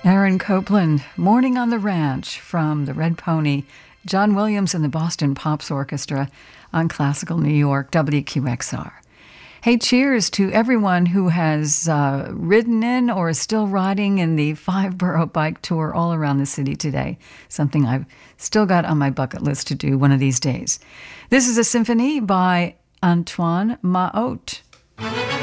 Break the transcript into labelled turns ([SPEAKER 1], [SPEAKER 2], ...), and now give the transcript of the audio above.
[SPEAKER 1] Aaron Copland, Morning on the Ranch from the Red Pony, John Williams and the Boston Pops Orchestra on Classical New York, WQXR. Hey, cheers to everyone who has ridden in or is still riding in the 5-borough bike tour all around the city today, something I've still got on my bucket list to do one of these days. This is a symphony by Antoine Mahaut.